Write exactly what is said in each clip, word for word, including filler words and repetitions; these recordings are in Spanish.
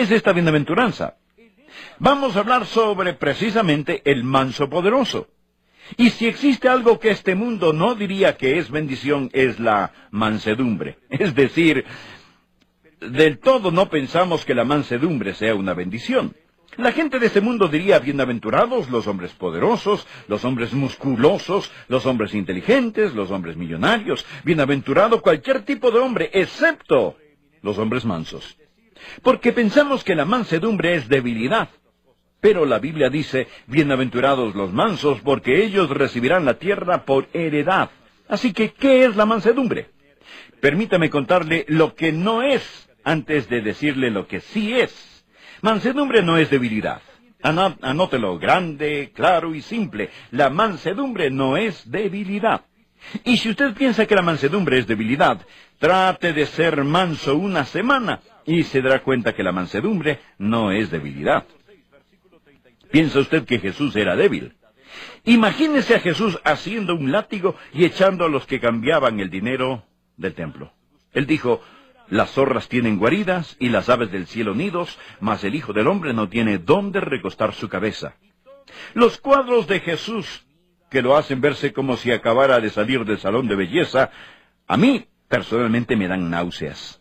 es esta bienaventuranza? Vamos a hablar sobre precisamente el manso poderoso. Y si existe algo que este mundo no diría que es bendición, es la mansedumbre. Es decir, del todo no pensamos que la mansedumbre sea una bendición. La gente de este mundo diría bienaventurados los hombres poderosos, los hombres musculosos, los hombres inteligentes, los hombres millonarios. Bienaventurado cualquier tipo de hombre, excepto los hombres mansos. Porque pensamos que la mansedumbre es debilidad. Pero la Biblia dice, bienaventurados los mansos, porque ellos recibirán la tierra por heredad. Así que, ¿qué es la mansedumbre? Permítame contarle lo que no es, antes de decirle lo que sí es. Mansedumbre no es debilidad. Anó- Anótelo grande, claro y simple. La mansedumbre no es debilidad. Y si usted piensa que la mansedumbre es debilidad, trate de ser manso una semana y se dará cuenta que la mansedumbre no es debilidad. ¿Piensa usted que Jesús era débil? Imagínese a Jesús haciendo un látigo y echando a los que cambiaban el dinero del templo. Él dijo, las zorras tienen guaridas y las aves del cielo nidos, mas el Hijo del Hombre no tiene dónde recostar su cabeza. Los cuadros de Jesús, que lo hacen verse como si acabara de salir del salón de belleza, a mí personalmente me dan náuseas.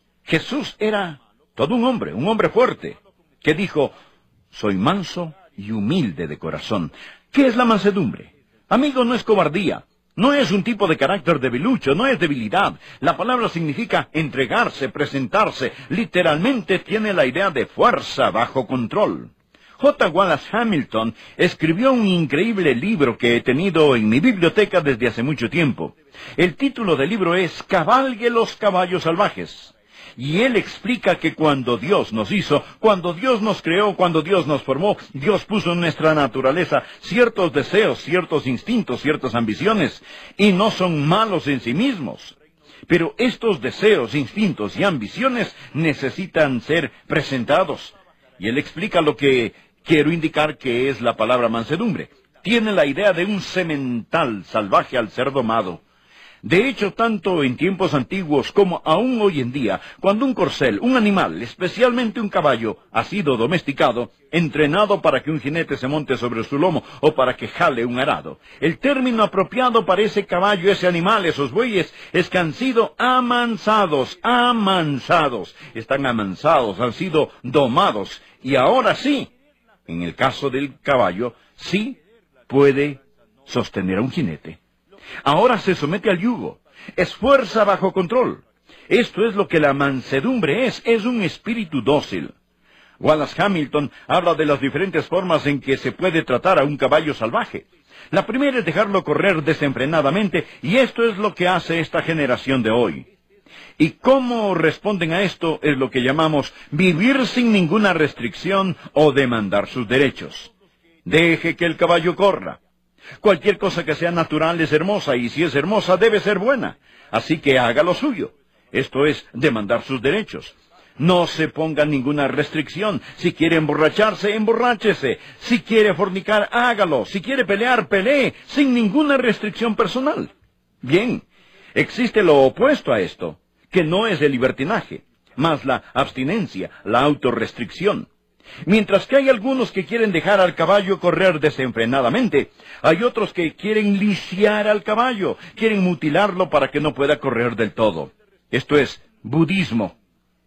Jesús era todo un hombre, un hombre fuerte, que dijo, soy manso y humilde de corazón. ¿Qué es la mansedumbre? Amigo, no es cobardía. No es un tipo de carácter debilucho, no es debilidad. La palabra significa entregarse, presentarse. Literalmente tiene la idea de fuerza bajo control. J. Wallace Hamilton escribió un increíble libro que he tenido en mi biblioteca desde hace mucho tiempo. El título del libro es Cabalgue los caballos salvajes. Y él explica que cuando Dios nos hizo, cuando Dios nos creó, cuando Dios nos formó, Dios puso en nuestra naturaleza ciertos deseos, ciertos instintos, ciertas ambiciones, y no son malos en sí mismos. Pero estos deseos, instintos y ambiciones necesitan ser presentados. Y él explica lo que quiero indicar que es la palabra mansedumbre. Tiene la idea de un semental salvaje al ser domado. De hecho, tanto en tiempos antiguos como aún hoy en día, cuando un corcel, un animal, especialmente un caballo, ha sido domesticado, entrenado para que un jinete se monte sobre su lomo o para que jale un arado, el término apropiado para ese caballo, ese animal, esos bueyes, es que han sido amansados, amansados, están amansados, han sido domados, y ahora sí, en el caso del caballo, sí puede sostener a un jinete. Ahora se somete al yugo. Es fuerza bajo control. Esto es lo que la mansedumbre es. Es un espíritu dócil. Wallace Hamilton habla de las diferentes formas en que se puede tratar a un caballo salvaje. La primera es dejarlo correr desenfrenadamente, y esto es lo que hace esta generación de hoy. ¿Y cómo responden a esto? Es lo que llamamos vivir sin ninguna restricción o demandar sus derechos. Deje que el caballo corra. Cualquier cosa que sea natural es hermosa, y si es hermosa debe ser buena. Así que haga lo suyo. Esto es demandar sus derechos. No se ponga ninguna restricción. Si quiere emborracharse, emborráchese. Si quiere fornicar, hágalo. Si quiere pelear, pelee, sin ninguna restricción personal. Bien, existe lo opuesto a esto, que no es el libertinaje, mas la abstinencia, la autorrestricción. Mientras que hay algunos que quieren dejar al caballo correr desenfrenadamente, hay otros que quieren lisiar al caballo, quieren mutilarlo para que no pueda correr del todo. Esto es budismo.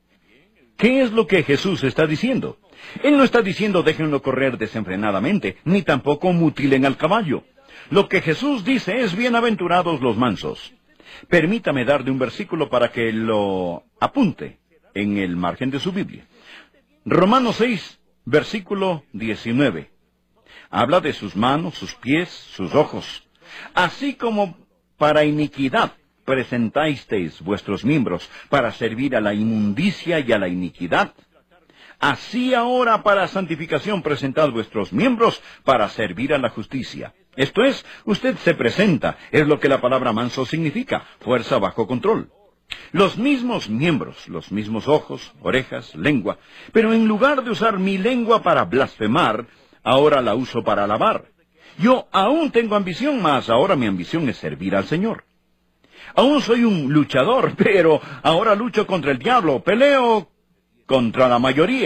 ¿Qué es lo que Jesús está diciendo? Él no está diciendo déjenlo correr desenfrenadamente, ni tampoco mutilen al caballo. Lo que Jesús dice es bienaventurados los mansos. Permítame darle un versículo para que lo apunte en el margen de su Biblia. Romanos seis, versículo diecinueve. Habla de sus manos, sus pies, sus ojos. Así como para iniquidad presentasteis vuestros miembros para servir a la inmundicia y a la iniquidad, así ahora para santificación presentad vuestros miembros para servir a la justicia. Esto es, usted se presenta, es lo que la palabra manso significa, fuerza bajo control. Los mismos miembros, los mismos ojos, orejas, lengua, pero en lugar de usar mi lengua para blasfemar, ahora la uso para alabar. Yo aún tengo ambición, mas ahora mi ambición es servir al Señor. Aún soy un luchador, pero ahora lucho contra el diablo, peleo contra la mayoría.